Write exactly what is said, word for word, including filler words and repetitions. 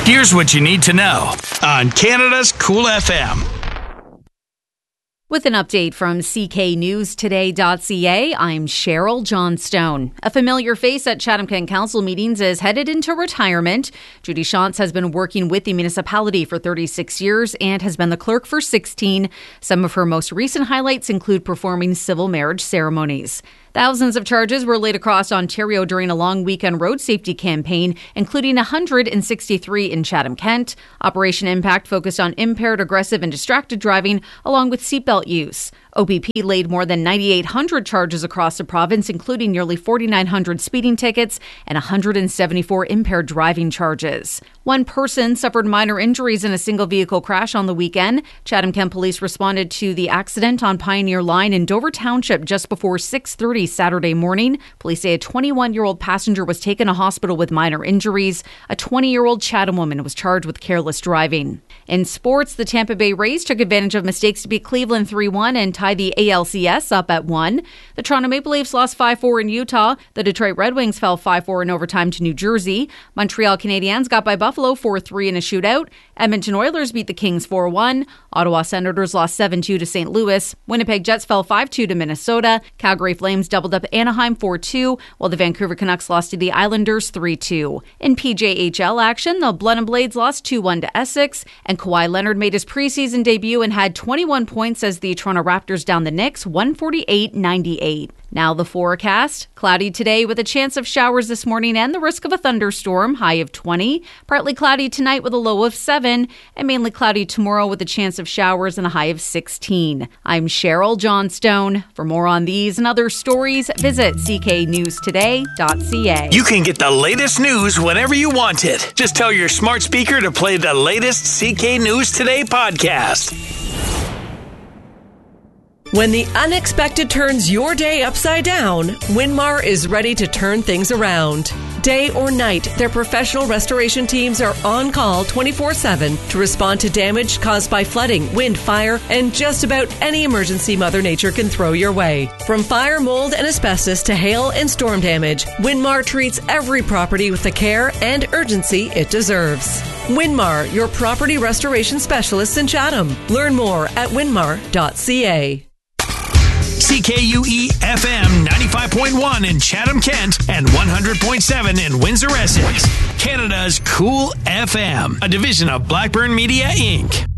Here's what you need to know on Canada's Cool F M. With an update from C K News Today dot C A, I'm Cheryl Johnstone. A familiar face at Chatham-Kent Council meetings is headed into retirement. Judy Shantz has been working with the municipality for thirty-six years and has been the clerk for sixteen. Some of her most recent highlights include performing civil marriage ceremonies. Thousands of charges were laid across Ontario during a long weekend road safety campaign, including one hundred sixty-three in Chatham-Kent. Operation Impact focused on impaired, aggressive, and distracted driving, along with seatbelt use. O B P laid more than nine thousand eight hundred charges across the province, including nearly four thousand nine hundred speeding tickets and one hundred seventy-four impaired driving charges. One person suffered minor injuries in a single vehicle crash on the weekend. Chatham-Kent Police responded to the accident on Pioneer Line in Dover Township just before six thirty Saturday morning. Police say a twenty-one-year-old passenger was taken to hospital with minor injuries. A twenty-year-old Chatham woman was charged with careless driving. In sports, the Tampa Bay Rays took advantage of mistakes to beat Cleveland three one and tie the A L C S up at one. The Toronto Maple Leafs lost five four in Utah. The Detroit Red Wings fell five four in overtime to New Jersey. Montreal Canadiens got by Buffalo four three in a shootout. Edmonton Oilers beat the Kings four one. Ottawa Senators lost seven two to Saint Louis. Winnipeg Jets fell five two to Minnesota. Calgary Flames doubled up Anaheim four two, while the Vancouver Canucks lost to the Islanders three two. In P J H L action, the Blood and Blades lost two one to Essex, and Kawhi Leonard made his preseason debut and had twenty-one points as the Toronto Raptors down the Knicks one forty-eight ninety-eight. Now the forecast. Cloudy today with a chance of showers this morning and the risk of a thunderstorm, high of twenty. Partly cloudy tonight with a low of seven, and mainly cloudy tomorrow with a chance of showers and a high of sixteen. I'm Cheryl Johnstone. For more on these and other stories, visit C K News Today dot C A. You can get the latest news whenever you want it. Just tell your smart speaker to play the latest C K News Today podcast. When the unexpected turns your day upside down, Winmar is ready to turn things around. Day or night, their professional restoration teams are on call twenty-four seven to respond to damage caused by flooding, wind, fire, and just about any emergency Mother Nature can throw your way. From fire, mold, and asbestos to hail and storm damage, Winmar treats every property with the care and urgency it deserves. Winmar, your property restoration specialists in Chatham. Learn more at winmar dot C A. C K U E F M ninety-five point one in Chatham-Kent and one hundred point seven in Windsor, Essex. Canada's Cool F M, a division of Blackburn Media, Incorporated.